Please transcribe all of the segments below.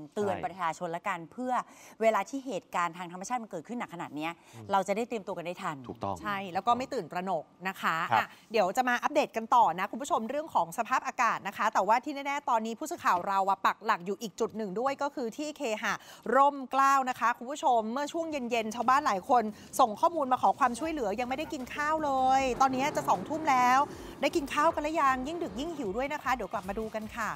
เตือนประชาชนละกันเพื่อเวลาที่เหตุการณ์ทางธรรมชาติมันเกิดขึ้นหนักขนาดนี้เราจะได้เตรียมตัวกันได้ทันถูกต้องใช่แล้วก็ไม่ตื่นตระหนกนะคะเดี๋ยวจะมาอัปเดตกันต่อนะคุณผู้ชมเรื่องของสภาพอากาศนะคะแต่ว่าที่แน่ๆตอนนี้ผู้สื่อข่าวเราปักหลักอยู่อีกจุดหนึ่งด้วยก็คือที่เคหะร่มเกล้านะคะคุณผู้ชมเมื่อช่วงเย็นๆชาวบ้านหลายคนส่งข้อมูลมาขอความช่วยเหลือยังไม่ได้กินข้าวเลยตอนนี้จะ2 ทุ่มแล้วได้กินข้าวกันหรือยังยิ่งดึกยิ่งหิวด้วยนะคะเดี๋ยวกลับมาดูกันค่ะ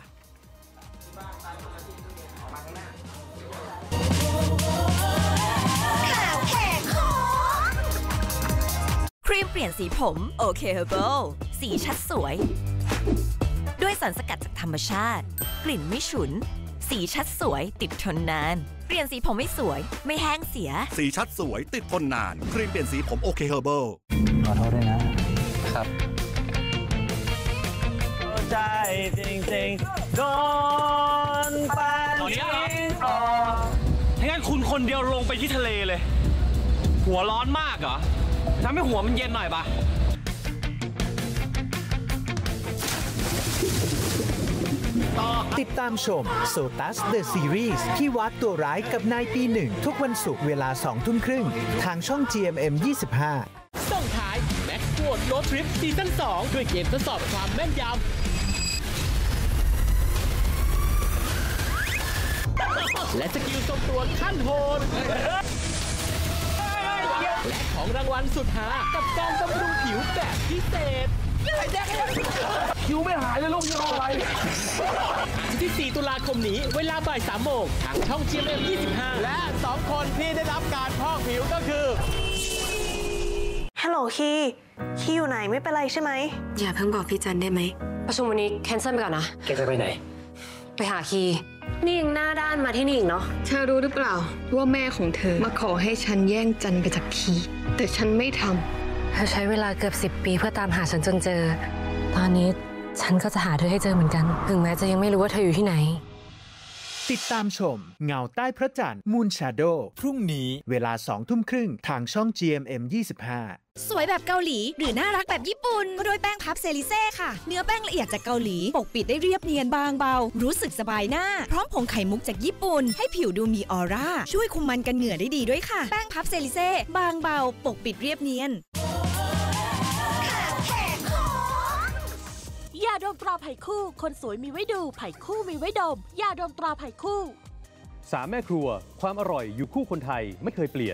ครีมเปลี่ยนสีผมโอเคเฮอร์เบิลสีชัดสวยด้วยสารสกัดจากธรรมชาติกลิ่นไม่ฉุนสีชัดสวยติดทนนานเปลี่ยนสีผมไม่สวยไม่แห้งเสียสีชัดสวยติดทนนานครีมเปลี่ยนสีผมโอเคเฮอร์เบิลขอโทษด้วยนะครับใจจริงๆโดนไปถ้างั้นคุณคนเดียวลงไปที่ทะเลเลยหัวร้อนมากเหรอทำให้หัวมันเย็นหน่อยปะติดตามชม Sotus The Series ที่วัดตัวร้ายกับนายปีหนึ่งทุกวันศุกร์เวลา 20:30 น.ทางช่อง GMM 25 ส่งท้าย Max World Road Trip ซีซั่น 2 ด้วยเกมทดสอบความแม่นยำและสกิลทรงตัวขั้นโหดและของรางวัลสุดหากับการบำรุงผิวแบบพิเศษผิวไม่หายเลยลูกยังอะไร14 ตุลาคมนี้เวลาบ่าย 3 โมงทางช่อง GMM 25และ2 คนที่ได้รับการพอกผิวก็คือฮัลโหลคีอยู่ไหนไม่เป็นไรใช่ไหมอย่าเพิ่งบอกพี่จันได้ไหมประชุมวันนี้แคนเซิลไปก่อนนะแกจะไปไหนไปหาคีนี่ยังหน้าด้านมาที่นี่อีกเนาะเธอรู้หรือเปล่าว่าแม่ของเธอมาขอให้ฉันแย่งจันไปจากคีแต่ฉันไม่ทำเธอใช้เวลาเกือบ10 ปีเพื่อตามหาฉันจนเจอตอนนี้ฉันก็จะหาเธอให้เจอเหมือนกันถึงแม้จะยังไม่รู้ว่าเธออยู่ที่ไหนติดตามชมเงาใต้พระจันทร์ Moon Shadow พรุ่งนี้เวลา 20:30 น.ทางช่อง GMM 25 สวยแบบเกาหลีหรือน่ารักแบบญี่ปุ่นก็ด้วยแป้งพับเซริเซ่ค่ะเนื้อแป้งละเอียดจากเกาหลีปกปิดได้เรียบเนียนบางเบารู้สึกสบายหน้าพร้อมผงไข่มุกจากญี่ปุ่นให้ผิวดูมีออร่าช่วยคุมมันกันเหงื่อได้ดีด้วยค่ะแป้งพับเซริเซ่บางเบาปกปิดเรียบเนียนยาดมตราไผ่คู่คนสวยมีไว้ดูไผ่คู่มีไว้ดมยาดมตราไผ่คู่ 3 แม่ครัวความอร่อยอยู่คู่คนไทยไม่เคยเปลี่ยน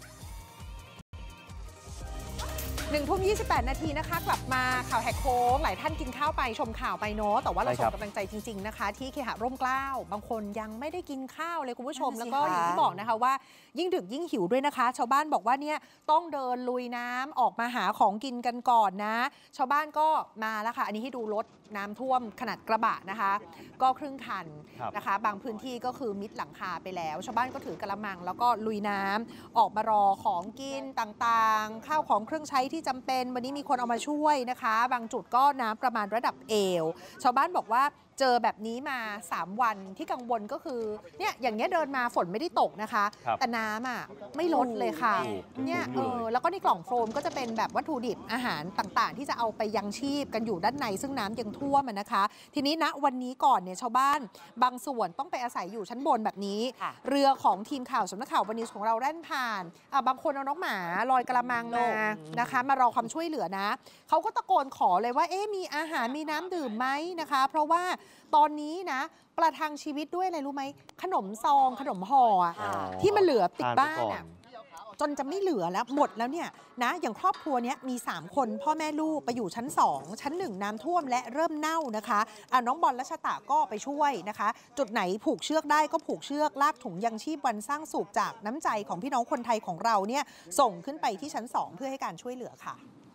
1:28 นาทีนะคะกลับมาข่าวแหกโค้งหลายท่านกินข้าวไปชมข่าวไปเนาะแต่ว่าเราส่งกำลังใจจริงๆนะคะที่เคหะร่มเกล้าบางคนยังไม่ได้กินข้าวเลยคุณผู้ชมแล้วก็อย่างที่บอกนะคะว่ายิ่งดึกยิ่งหิวด้วยนะคะชาวบ้านบอกว่าเนี่ยต้องเดินลุยน้ำออกมาหาของกินกันก่อนนะชาวบ้านก็มาแล้วค่ะอันนี้ให้ดูรถน้ำท่วมขนาดกระบะนะคะก็ครึ่งคันนะคะบางพื้นที่ก็คือมิดหลังคาไปแล้วชาวบ้านก็ถือกระมังแล้วก็ลุยน้ำออกมารอของกินต่างๆข้าวของเครื่องใช้ที่จำเป็นวันนี้มีคนเอามาช่วยนะคะบางจุดก็น้ำประมาณระดับเอวชาวบ้านบอกว่าเจอแบบนี้มา3 วันที่กังวลก็คือเนี่ยอย่างเงี้ยเดินมาฝนไม่ได้ตกนะคะแต่น้ำไม่ลดเลยค่ะเนี่ยแล้วก็ในกล่องโฟมก็จะเป็นแบบวัตถุดิบอาหารต่างๆที่จะเอาไปยังชีพกันอยู่ด้านในซึ่งน้ำยังท่วมนะคะทีนี้ณวันนี้ก่อนเนี่ยชาวบ้านบางส่วนต้องไปอาศัยอยู่ชั้นบนแบบนี้เรือของทีมข่าวสำนักข่าววันนี้ของเราแล่นผ่านบางคนเอาน้องหมาลอยกระมังมานะคะมารอความช่วยเหลือนะเขาก็ตะโกนขอเลยว่ามีอาหารมีน้ำดื่มไหมนะคะเพราะว่าตอนนี้นะประทังชีวิตด้วยอะไรรู้ไหมขนมซองขนมห่อที่มันเหลือติดบ้านจนจะไม่เหลือแล้วหมดแล้วเนี่ยนะอย่างครอบครัวนี้มี3 คนพ่อแม่ลูกไปอยู่ชั้น2ชั้น1น้ำท่วมและเริ่มเน่านะคะน้องบอลรัชตะก็ไปช่วยนะคะจุดไหนผูกเชือกได้ก็ผูกเชือกลากถุงยังชีพวันสร้างสุขจากน้ำใจของพี่น้องคนไทยของเราเนี่ยส่งขึ้นไปที่ชั้น2เพื่อให้การช่วยเหลือค่ะ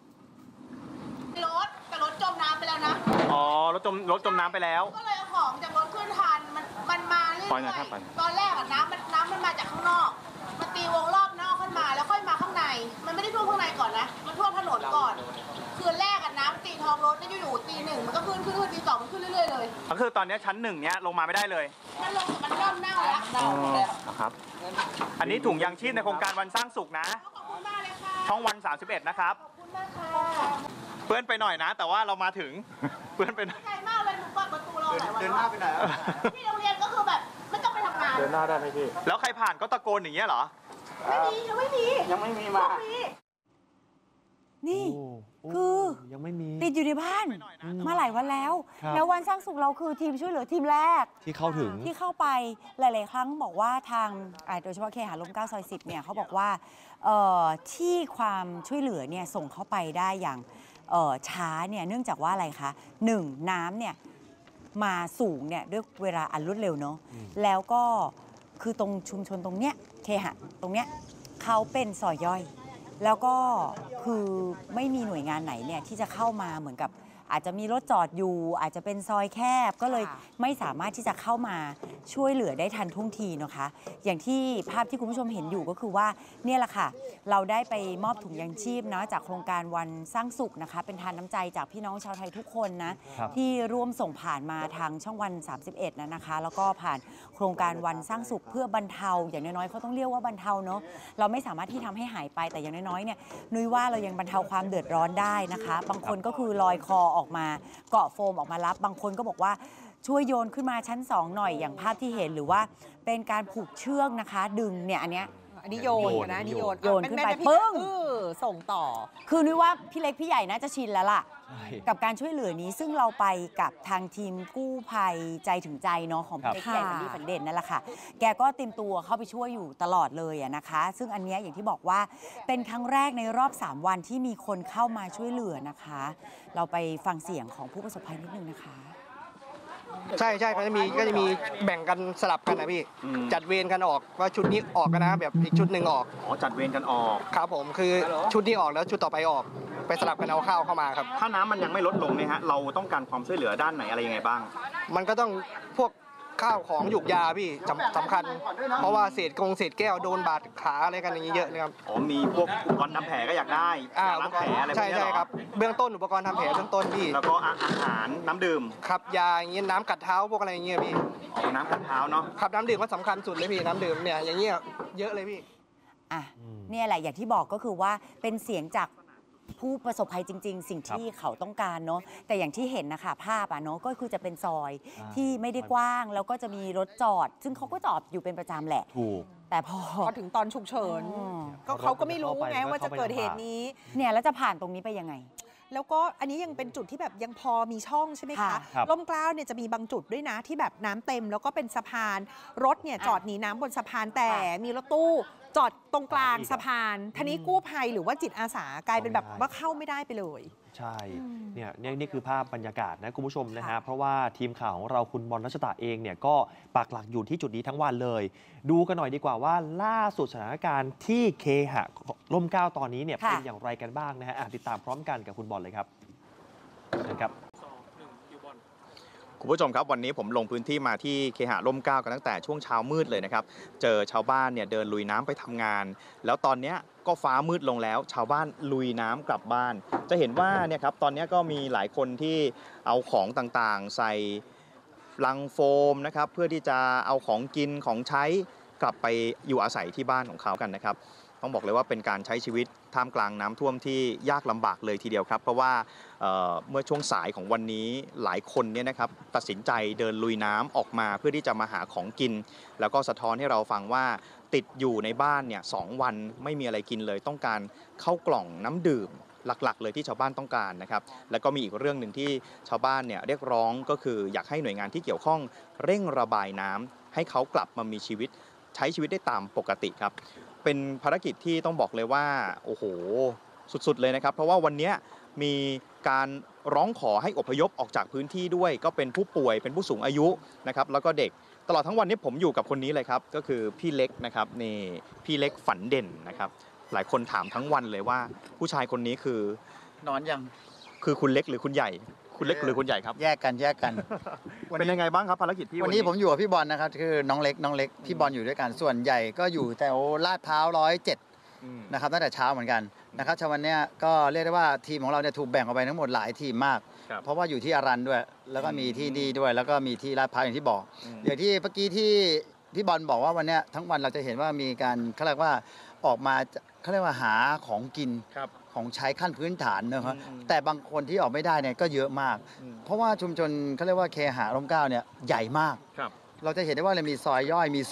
แต่รถจมน้ำไปแล้วนะอ๋อรถจมน้ำไปแล้วก็เลยเอาของจากรถขึ้นทันมันมาเรื่อยๆตอนแรกน้ำมันมาจากข้างนอกมันตีวงรอบนอกขึ้นมาแล้วค่อยมาข้างในมันไม่ได้ท่วมข้างในก่อนนะมันท่วมถนนก่อนคืนแรกน้ำตีท้องรถได้อยู่ตี 1มันก็ขึ้นตี 2มันขึ้นเรื่อยๆเลยก็คือตอนนี้ชั้น1เนี้ยลงมาไม่ได้เลยมันเริ่มเน่าแล้วนะครับอันนี้ถุงยางชีพในโครงการวันสร้างสุขนะขอบคุณมากเลยค่ะช่องวัน31นะครับขอบคุณมากค่ะเพื่อนไปหน่อยนะแต่ว่าเรามาถึงเพื่อนไปหน่อยไกลมากเลยหนูเปิดประตูรอหลายวันเดินหน้าไปไหนที่โรงเรียนก็คือแบบไม่ต้องไปทำงานดินหน้าได้ไหมพี่แล้วใครผ่านก็ตะโกนอย่างเงี้ยเหรอยังไม่มีมานี่คือยังไม่มีติดอยู่ในบ้านมาหลายวันแล้วแล้ววันสร้างสุขเราคือทีมช่วยเหลือทีมแรกที่เข้าถึงที่เข้าไปหลายๆครั้งบอกว่าทางโดยเฉพาะเคหะร่มเกล้าซอย10เนี่ยเขาบอกว่าที่ความช่วยเหลือเนี่ยส่งเข้าไปได้อย่างช้าเนี่ยเนื่องจากว่าอะไรคะ1น้ำเนี่ยมาสูงเนี่ยด้วยเวลาอันรวดเร็วเนาะแล้วก็คือตรงชุมชนตรงเนี้ยเคหะตรงเนี้ยเขาเป็นซอยย่อยแล้วก็คือไม่มีหน่วยงานไหนเนี่ยที่จะเข้ามาเหมือนกับอาจจะมีรถจอดอยู่อาจจะเป็นซอยแคบก็เลยไม่สามารถที่จะเข้ามาช่วยเหลือได้ทันท่วงทีนะคะอย่างที่ภาพที่คุณผู้ชมเห็นอยู่ก็คือว่าเนี่ยแหละค่ะเราได้ไปมอบถุงยังชีพนะจากโครงการวันสร้างสุขนะคะเป็นทานน้ำใจจากพี่น้องชาวไทยทุกคนนะที่ร่วมส่งผ่านมาทางช่องวัน31นะคะแล้วก็ผ่านโครงการวันสร้างสุขเพื่อบรรเทาอย่างน้อยๆเขาต้องเรียกว่าบรรเทาเนาะเราไม่สามารถที่ทำให้หายไปแต่อย่างน้อยๆเนี่ยนุ้ยว่าเรายังบรรเทาความเดือดร้อนได้นะคะบางคนก็คือลอยคอออกมาเกาะโฟมออกมารับบางคนก็บอกว่าช่วยโยนขึ้นมาชั้น2หน่อยอย่างภาพที่เห็นหรือว่าเป็นการผูกเชือกนะคะดึงเนี่ยอันนี้โยนนะนี่โยนขึ้นไปปึ้งส่งต่อคือนึกว่าพี่เล็กพี่ใหญ่น่าจะชินแล้วล่ะกับการช่วยเหลือนี้ซึ่งเราไปกับทางทีมกู้ภัยใจถึงใจเนาะของพี่เล็กพี่ใหญ่ฝันเด่นนั่นแหละค่ะแกก็เตรียมตัวเข้าไปช่วยอยู่ตลอดเลยนะคะซึ่งอันนี้อย่างที่บอกว่าเป็นครั้งแรกในรอบ3วันที่มีคนเข้ามาช่วยเหลือนะคะเราไปฟังเสียงของผู้ประสบภัยนิดนึงนะคะใช่ก็จะมีแบ่งกันสลับกันนะพี่จัดเวรกันออกว่าชุดนี้ออกกันนะแบบอีกชุดหนึ่งออกจัดเวรกันออกครับผมคือชุดนี้ออกแล้วชุดต่อไปออกไปสลับกันเอาข้าวเข้ามาครับถ้าน้ำมันยังไม่ลดลงเนี่ยฮะเราต้องการความช่วยเหลือด้านไหนอะไรยังไงบ้างมันก็ต้องพวกข้าวของหยุกยาพี่สำคัญเพราะว่าเศษแก้วโดนบาดขาอะไรกันอย่างนี้เยอะนะครับมีพวกอุปกรณ์ทำแผลก็อยากได้ล้างแผลอะไรพวกนี้ใช่ครับเบื้องต้นอุปกรณ์ทำแผลเบื้องต้นพี่แล้วก็อาหารน้ำดื่มครับยาอย่างเงี้ยน้ำกัดเท้าพวกอะไรอย่างเงี้ยพี่น้ำกัดเท้าเนาะครับน้ำดื่มก็สำคัญสุดเลยพี่น้ำดื่มเนี่ยอย่างเงี้ยเยอะเลยพี่เนี่ยแหละอย่างที่บอกก็คือว่าเป็นเสียงจากผู้ประสบภัยจริงๆสิ่งที่เขาต้องการเนาะแต่อย่างที่เห็นนะคะภาพเนาะก็คือจะเป็นซอยที่ไม่ได้กว้างแล้วก็จะมีรถจอดซึ่งเขาก็จอดอยู่เป็นประจำแหละแต่พอถึงตอนฉุกเฉินก็เขาก็ไม่รู้ไงว่าจะเกิดเหตุนี้เนี่ยแล้วจะผ่านตรงนี้ไปยังไงแล้วก็อันนี้ยังเป็นจุดที่แบบยังพอมีช่องใช่ไหมคะร่มเกล้าเนี่ยจะมีบางจุดด้วยนะที่แบบน้ำเต็มแล้วก็เป็นสะพานรถเนี่ยจอดหนีน้ำบนสะพานแต่มีรถตู้จอดตรงกลางสะพานทีนี้กู้ภัยหรือว่าจิตอาสากลายเป็นแบบว่าเข้าไม่ได้ไปเลยใช่เนี่ยนี่คือภาพบรรยากาศนะคุณผู้ชมนะฮะเพราะว่าทีมข่าวของเราคุณบอลรัชตะเองเนี่ยก็ปักหลักอยู่ที่จุดนี้ทั้งวันเลยดูกันหน่อยดีกว่าว่าล่าสุดสถานการณ์ที่เคหะร่มเกล้าตอนนี้เนี่ยเป็นอย่างไรกันบ้างนะฮะติดตามพร้อมกันกับคุณบอลเลยครับนะครับคุณผู้ชมครับวันนี้ผมลงพื้นที่มาที่เคหะร่มเกล้ากันตั้งแต่ช่วงเช้ามืดเลยนะครับเจอชาวบ้านเนี่ยเดินลุยน้ำไปทำงานแล้วตอนนี้ก็ฟ้ามืดลงแล้วชาวบ้านลุยน้ำกลับบ้านจะเห็นว่าเนี่ยครับตอนนี้ก็มีหลายคนที่เอาของต่างๆใส่ลังโฟมนะครับเพื่อที่จะเอาของกินของใช้กลับไปอยู่อาศัยที่บ้านของเขากันนะครับต้องบอกเลยว่าเป็นการใช้ชีวิตท่ามกลางน้ำท่วมที่ยากลำบากเลยทีเดียวครับเพราะว่าเมื่อช่วงสายของวันนี้หลายคนเนี่ยนะครับตัดสินใจเดินลุยน้ำออกมาเพื่อที่จะมาหาของกินแล้วก็สะท้อนให้เราฟังว่าติดอยู่ในบ้านเนี่ย2 วันไม่มีอะไรกินเลยต้องการเข้ากล่องน้ำดื่มหลักๆเลยที่ชาวบ้านต้องการนะครับแล้วก็มีอีกเรื่องหนึ่งที่ชาวบ้านเนี่ยเรียกร้องก็คืออยากให้หน่วยงานที่เกี่ยวข้องเร่งระบายน้ำให้เขากลับมามีชีวิตใช้ชีวิตได้ตามปกติครับเป็นภารกิจที่ต้องบอกเลยว่าโอ้โหสุดๆเลยนะครับเพราะว่าวันนี้มีการร้องขอให้อพยพออกจากพื้นที่ด้วยก็เป็นผู้ป่วยเป็นผู้สูงอายุนะครับแล้วก็เด็กตลอดทั้งวันนี้ผมอยู่กับคนนี้เลยครับก็คือพี่เล็กนะครับนี่พี่เล็กฝันเด่นนะครับหลายคนถามทั้งวันเลยว่าผู้ชายคนนี้คือนอนยังคือคุณเล็กหรือคุณใหญ่คุณเล็กหรือคุณใหญ่ครับแยกกันเป็นยังไงบ้างครับภารกิจที่วันนี้ผมอยู่กับพี่บอลนะครับคือน้องเล็กพี่บอลอยู่ด้วยกันส่วนใหญ่ก็อยู่แต่ลาดพร้าว107นะครับตั้งแต่เช้าเหมือนกันนะครับวันนี้ก็เรียกได้ว่าทีมของเราเนี่ยถูกแบ่งออกไปทั้งหมดหลายทีมมากเพราะว่าอยู่ที่อารันด้วยแล้วก็มีที่นี่ด้วยแล้วก็มีที่ลาดพร้าวอย่างที่บอกอย่างที่เมื่อกี้ที่พี่บอลบอกว่าวันนี้ทั้งวันเราจะเห็นว่ามีการเขาเรียกว่าออกมาเขาเรียกว่าหาของกินของใช้ขั้นพื้นฐานนะครับแต่บางคนที่ออกไม่ได้เนี่ยก็เยอะมากเพราะว่าชุมชนเขาเรียกว่าเคหะร่มเกล้าเนี่ยใหญ่มากเราจะเห็นได้ว่าเรามีซอยย่อยมีโซ